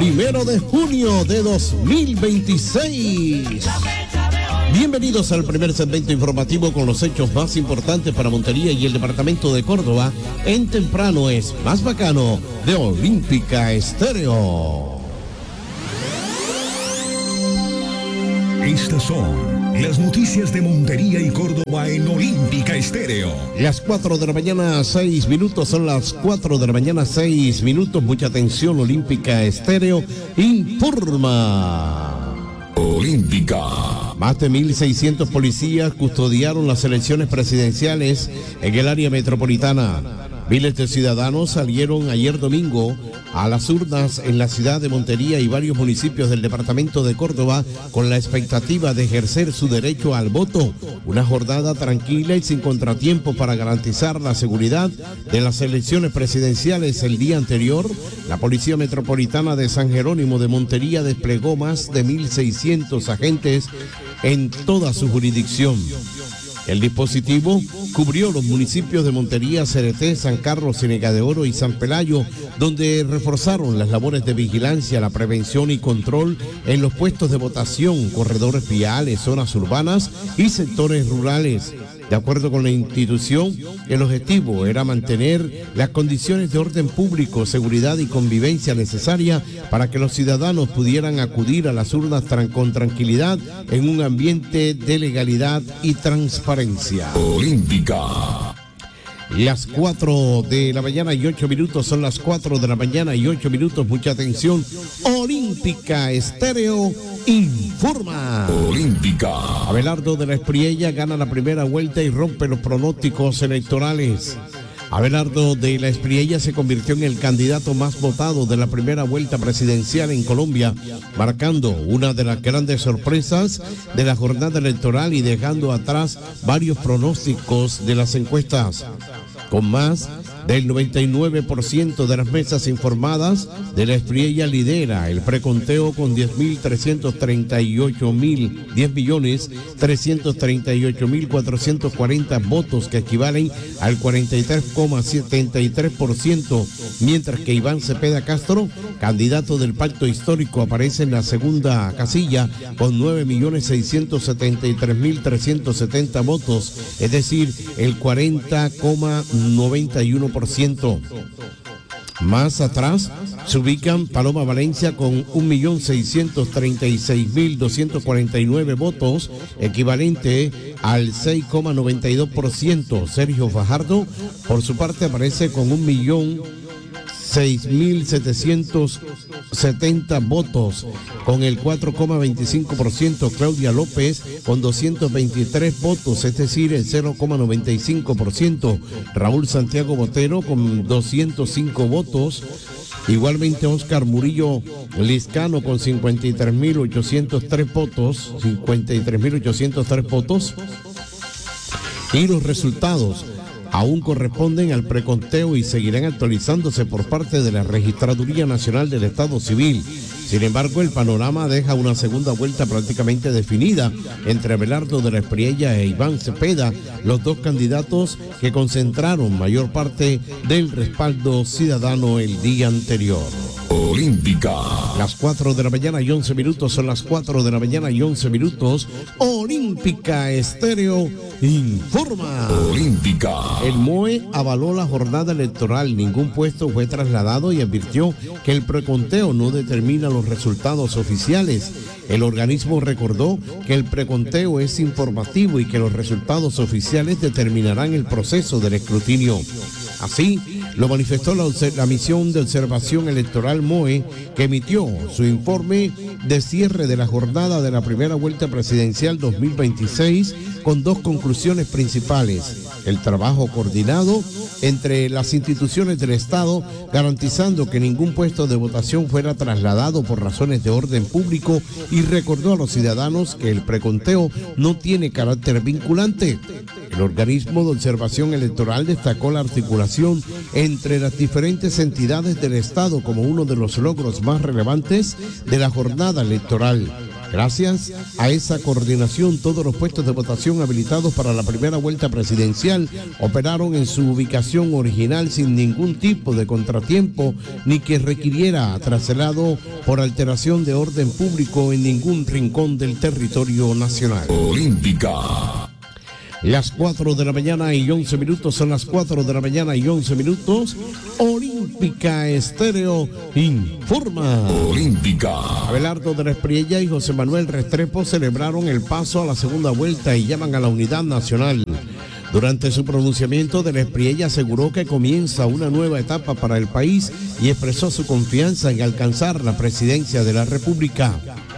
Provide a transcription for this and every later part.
1 de junio de 2026. Bienvenidos al primer segmento informativo con los hechos más importantes para Montería y el departamento de Córdoba. En Temprano es más bacano de Olímpica Estéreo. Estas son las noticias de Montería y Córdoba en Olímpica Estéreo. Las 4 de la mañana, 6 minutos, son las 4 de la mañana, 6 minutos. Mucha atención, Olímpica Estéreo informa. Olímpica. Más de 1.600 policías custodiaron las elecciones presidenciales en el área metropolitana. Miles de ciudadanos salieron ayer domingo a las urnas en la ciudad de Montería y varios municipios del departamento de Córdoba con la expectativa de ejercer su derecho al voto. Una jornada tranquila y sin contratiempos para garantizar la seguridad de las elecciones presidenciales. El día anterior, la Policía Metropolitana de San Jerónimo de Montería desplegó más de 1.600 agentes en toda su jurisdicción. El dispositivo cubrió los municipios de Montería, Cereté, San Carlos, Ciénega de Oro y San Pelayo, donde reforzaron las labores de vigilancia, la prevención y control en los puestos de votación, corredores viales, zonas urbanas y sectores rurales. De acuerdo con la institución, el objetivo era mantener las condiciones de orden público, seguridad y convivencia necesaria para que los ciudadanos pudieran acudir a las urnas con tranquilidad en un ambiente de legalidad y transparencia. Olímpica. Las 4 de la mañana y 8 minutos, son las 4 de la mañana y 8 minutos. Mucha atención. Olímpica Estéreo informa. Olímpica. Abelardo de la Espriella gana la primera vuelta y rompe los pronósticos electorales. Abelardo de la Espriella se convirtió en el candidato más votado de la primera vuelta presidencial en Colombia, marcando una de las grandes sorpresas de la jornada electoral y dejando atrás varios pronósticos de las encuestas. Con más del 99% de las mesas informadas, de la Espriella lidera el preconteo con 10.338.440 votos, que equivalen al 43,73%, mientras que Iván Cepeda Castro, candidato del Pacto Histórico, aparece en la segunda casilla con 9.673.370 votos, es decir, el 40,91%. Más atrás se ubican Paloma Valencia con 1.636.249 votos, equivalente al 6,92%. Sergio Fajardo, por su parte, aparece con 1.006.770 votos, con el 4,25%. Claudia López con 223 votos, es decir, el 0,95%. Raúl Santiago Botero con 205 votos. Igualmente Oscar Murillo Liscano con 53.803 votos, 53.803 votos. Y los resultados aún corresponden al preconteo y seguirán actualizándose por parte de la Registraduría Nacional del Estado Civil. Sin embargo, el panorama deja una segunda vuelta prácticamente definida entre Abelardo de la Espriella e Iván Cepeda, los dos candidatos que concentraron mayor parte del respaldo ciudadano el día anterior. Olímpica. Las 4 de la mañana y 11 minutos, son las 4 de la mañana y 11 minutos. Olímpica Estéreo informa. Olímpica. El MOE avaló la jornada electoral, ningún puesto fue trasladado y advirtió que el preconteo no determina los resultados oficiales. El organismo recordó que el preconteo es informativo y que los resultados oficiales determinarán el proceso del escrutinio. Así lo manifestó la misión de observación electoral MOE, que emitió su informe de cierre de la jornada de la primera vuelta presidencial 2026 con dos conclusiones principales: el trabajo coordinado entre las instituciones del Estado, garantizando que ningún puesto de votación fuera trasladado por razones de orden público, y recordó a los ciudadanos que el preconteo no tiene carácter vinculante. El organismo de observación electoral destacó la articulación entre las diferentes entidades del Estado como uno de los logros más relevantes de la jornada electoral. Gracias a esa coordinación, todos los puestos de votación habilitados para la primera vuelta presidencial operaron en su ubicación original sin ningún tipo de contratiempo ni que requiriera traslado por alteración de orden público en ningún rincón del territorio nacional. Olímpica. Las 4 de la mañana y 11 minutos, son las 4 de la mañana y 11 minutos. Olímpica Estéreo informa. Olímpica. Abelardo de la Espriella y José Manuel Restrepo celebraron el paso a la segunda vuelta y llaman a la unidad nacional. Durante su pronunciamiento, de la Espriella aseguró que comienza una nueva etapa para el país y expresó su confianza en alcanzar la presidencia de la República.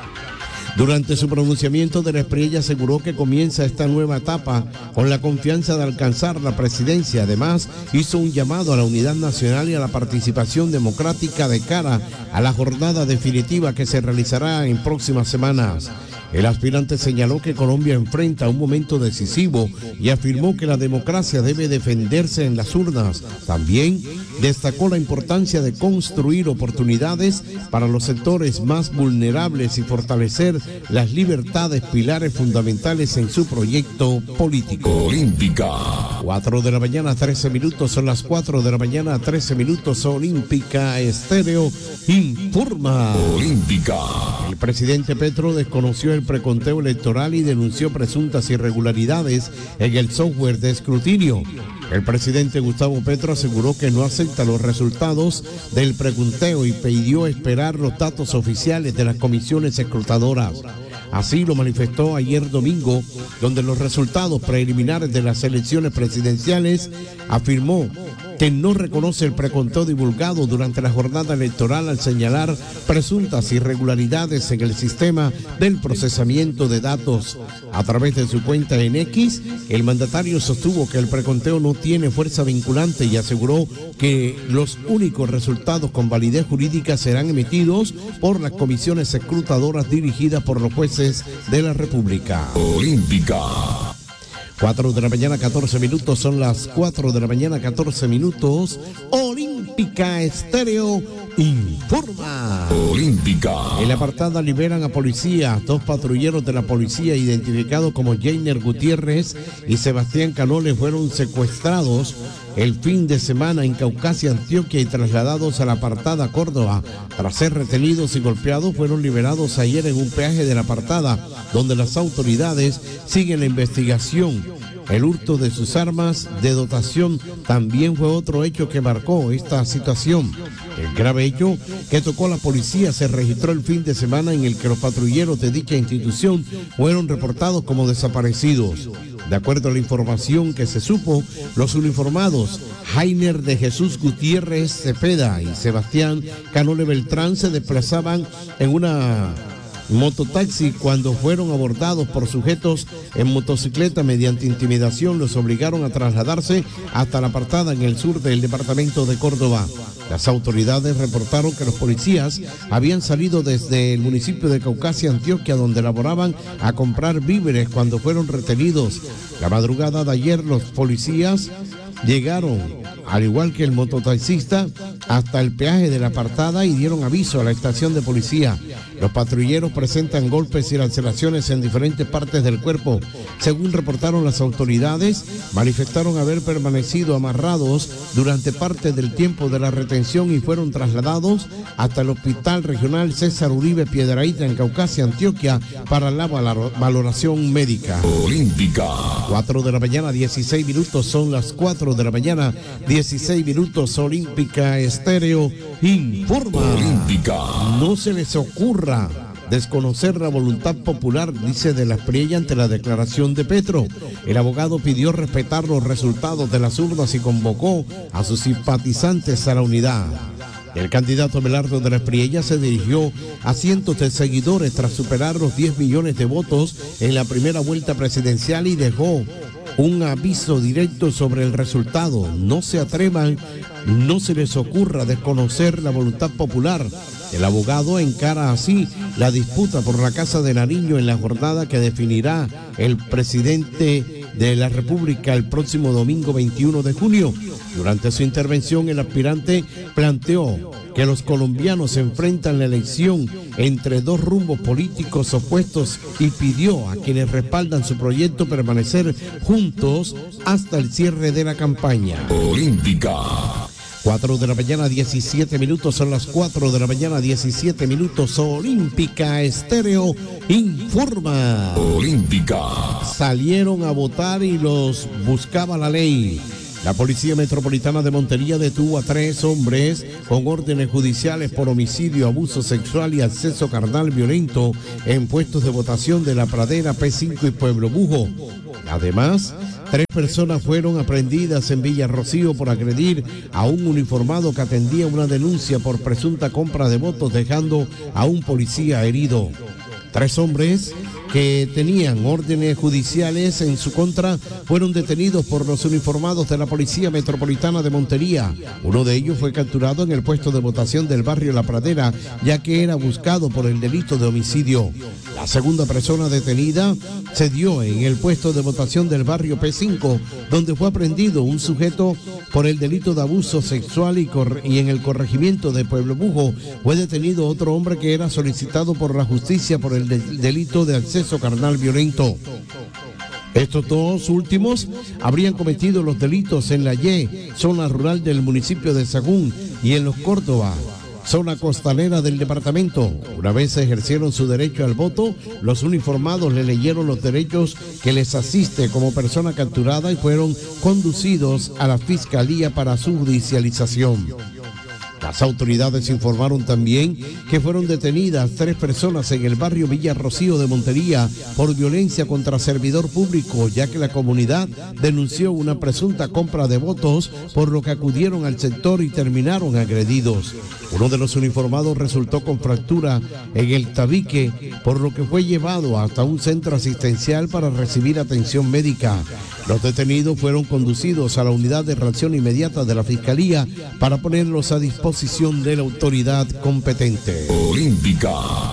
Durante su pronunciamiento, de la Espriella aseguró que comienza esta nueva etapa con la confianza de alcanzar la presidencia. Además, hizo un llamado a la unidad nacional y a la participación democrática de cara a la jornada definitiva que se realizará en próximas semanas. El aspirante señaló que Colombia enfrenta un momento decisivo y afirmó que la democracia debe defenderse en las urnas. También destacó la importancia de construir oportunidades para los sectores más vulnerables y fortalecer las libertades, pilares fundamentales en su proyecto político. Olímpica. 4 de la mañana, 13 minutos, son las 4 de la mañana, 13 minutos, Olímpica Estéreo informa. Olímpica. El presidente Petro desconoció el preconteo electoral y denunció presuntas irregularidades en el software de escrutinio. El presidente Gustavo Petro aseguró que no acepta los resultados del preconteo y pidió esperar los datos oficiales de las comisiones escrutadoras. Así lo manifestó ayer domingo, donde los resultados preliminares de las elecciones presidenciales afirmó que no reconoce el preconteo divulgado durante la jornada electoral al señalar presuntas irregularidades en el sistema del procesamiento de datos. A través de su cuenta en X, el mandatario sostuvo que el preconteo no tiene fuerza vinculante y aseguró que los únicos resultados con validez jurídica serán emitidos por las comisiones escrutadoras dirigidas por los jueces de la República. Olímpica. 4 de la mañana, 14 minutos, son las 4 de la mañana, 14 minutos. Olímpica Estéreo informa. Olímpica. En la apartada liberan a policía. 2 patrulleros de la policía identificados como Jainer Gutiérrez y Sebastián Canole fueron secuestrados el fin de semana en Caucasia, Antioquia y trasladados a la apartada Córdoba. Tras ser retenidos y golpeados, fueron liberados ayer en un peaje de la apartada, donde las autoridades siguen la investigación. El hurto de sus armas de dotación también fue otro hecho que marcó esta situación. El grave hecho que tocó a la policía se registró el fin de semana en el que los patrulleros de dicha institución fueron reportados como desaparecidos. De acuerdo a la información que se supo, los uniformados Jainer de Jesús Gutiérrez Cepeda y Sebastián Canole Beltrán se desplazaban en una mototaxi cuando fueron abordados por sujetos en motocicleta. Mediante intimidación los obligaron a trasladarse hasta la apartada en el sur del departamento de Córdoba. Las autoridades reportaron que los policías habían salido desde el municipio de Caucasia, Antioquia, donde laboraban, a comprar víveres cuando fueron retenidos. La madrugada de ayer los policías llegaron, al igual que el mototaxista, hasta el peaje de la apartada y dieron aviso a la estación de policía. Los patrulleros presentan golpes y laceraciones en diferentes partes del cuerpo. Según reportaron las autoridades, manifestaron haber permanecido amarrados durante parte del tiempo de la retención y fueron trasladados hasta el Hospital Regional César Uribe Piedrahíta en Caucasia, Antioquia, para la valoración médica. Olímpica. 4 de la mañana, 16 minutos, son las 4 de la mañana, 16 minutos, Olímpica Estéreo informa. Olímpica. No se les ocurra desconocer la voluntad popular, dice de la Espriella ante la declaración de Petro. El abogado pidió respetar los resultados de las urnas y convocó a sus simpatizantes a la unidad. El candidato Abelardo de la Espriella se dirigió a cientos de seguidores tras superar los 10 millones de votos en la primera vuelta presidencial y dejó un aviso directo sobre el resultado. No se atrevan, no se les ocurra desconocer la voluntad popular. El abogado encara así la disputa por la Casa de Nariño en la jornada que definirá el presidente de la República el próximo domingo 21 de junio. Durante su intervención, el aspirante planteó que los colombianos enfrentan la elección entre dos rumbos políticos opuestos y pidió a quienes respaldan su proyecto permanecer juntos hasta el cierre de la campaña. Olímpica. 4 de la mañana, 17 minutos, son las 4 de la mañana, 17 minutos. Olímpica Estéreo informa. Olímpica. Salieron a votar y los buscaba la ley. La Policía Metropolitana de Montería detuvo a 3 hombres con órdenes judiciales por homicidio, abuso sexual y acceso carnal violento en puestos de votación de La Pradera, P5 y Pueblo Bujo. Además, 3 personas fueron aprehendidas en Villa Rocío por agredir a un uniformado que atendía una denuncia por presunta compra de votos, dejando a un policía herido. 3 hombres que tenían órdenes judiciales en su contra fueron detenidos por los uniformados de la Policía Metropolitana de Montería. Uno de ellos fue capturado en el puesto de votación del barrio La Pradera, ya que era buscado por el delito de homicidio. La segunda persona detenida se dio en el puesto de votación del barrio P5, donde fue aprehendido un sujeto por el delito de abuso sexual y en el corregimiento de Pueblo Bujo fue detenido otro hombre que era solicitado por la justicia por el delito de acceso carnal violento. Estos 2 últimos habrían cometido los delitos en la Y, zona rural del municipio de Sagún, y en Los Córdoba, zona costanera del departamento. Una vez ejercieron su derecho al voto, los uniformados le leyeron los derechos que les asiste como persona capturada y fueron conducidos a la fiscalía para su judicialización. Las autoridades informaron también que fueron detenidas 3 personas en el barrio Villa Rocío de Montería por violencia contra servidor público, ya que la comunidad denunció una presunta compra de votos, por lo que acudieron al sector y terminaron agredidos. Uno de los uniformados resultó con fractura en el tabique, por lo que fue llevado hasta un centro asistencial para recibir atención médica. Los detenidos fueron conducidos a la unidad de reacción inmediata de la Fiscalía para ponerlos a disposición de la autoridad competente. Olímpica.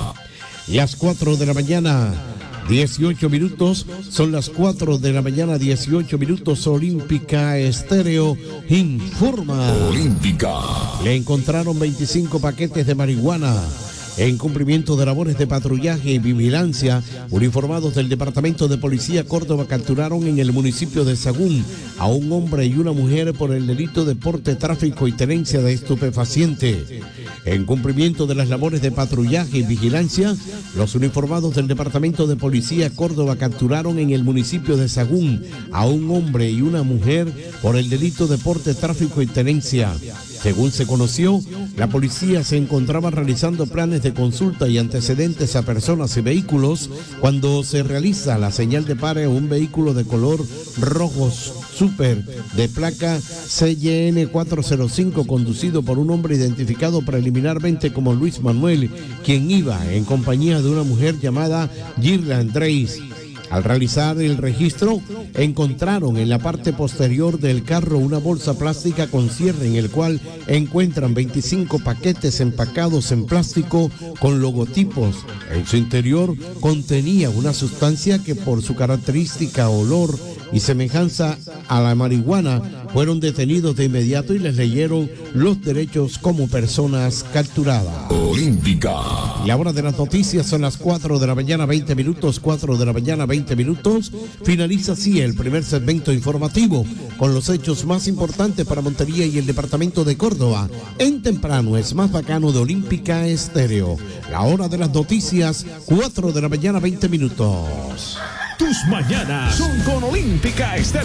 Las 4 de la mañana, 18 minutos, son las 4 de la mañana, 18 minutos. Olímpica Estéreo informa. Olímpica. Le encontraron 25 paquetes de marihuana. En cumplimiento de labores de patrullaje y vigilancia, uniformados del Departamento de Policía Córdoba capturaron en el municipio de Sagún a un hombre y una mujer por el delito de porte, tráfico y tenencia de estupefaciente. En cumplimiento de las labores de patrullaje y vigilancia, los uniformados del Departamento de Policía Córdoba capturaron en el municipio de Sagún a un hombre y una mujer por el delito de porte, tráfico y tenencia. Según se conoció, la policía se encontraba realizando planes de consulta y antecedentes a personas y vehículos cuando se realiza la señal de pare a un vehículo de color rojo Super de placa CYN 405 conducido por un hombre identificado preliminarmente como Luis Manuel, quien iba en compañía de una mujer llamada Girla Andrés. Al realizar el registro, encontraron en la parte posterior del carro una bolsa plástica con cierre en el cual encuentran 25 paquetes empacados en plástico con logotipos. En su interior contenía una sustancia que por su característica olor y semejanza a la marihuana fueron detenidos de inmediato y les leyeron los derechos como personas capturadas. Olímpica. La hora de las noticias son las 4 de la mañana, 20 minutos, 4 de la mañana, 20 minutos. Finaliza así el primer segmento informativo con los hechos más importantes para Montería y el departamento de Córdoba. En temprano es más bacano de Olímpica Estéreo. La hora de las noticias, 4 de la mañana, 20 minutos. Tus mañanas son con Olímpica Estéreo.